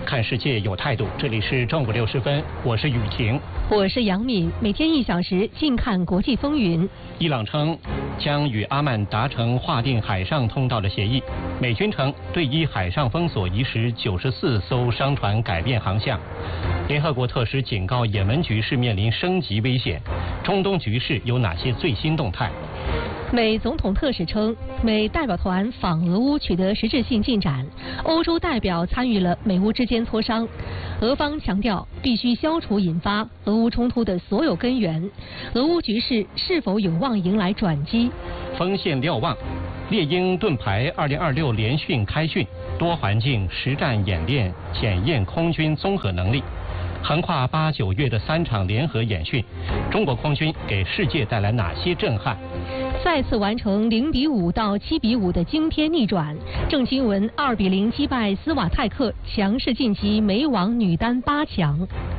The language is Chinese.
看世界有态度。这里是正午60分，我是雨婷， 我是杨敏。每天1小时，近看国际风云。 伊朗称将与阿曼达成划定海上通道的协议。美军称对伊海上封锁已使94艘商船改变航向。联合国特使警告，也门局势面临升级危险。中东局势有哪些最新动态？ 美总统特使称，美代表团访俄乌取得实质性进展，欧洲代表参与了美乌之间磋商。俄方强调必须消除引发俄乌冲突的所有根源，俄乌局势是否有望迎来转机？ 锋线瞭望，猎鹰盾牌2026联训开训，多环境实战演练检验空军综合能力。横跨8、9月的3场联合演训，中国空军给世界带来哪些震撼？ 再次完成0-5到7-5的惊天逆转，郑钦文2-0击败斯瓦泰克，强势晋级美网女单8强。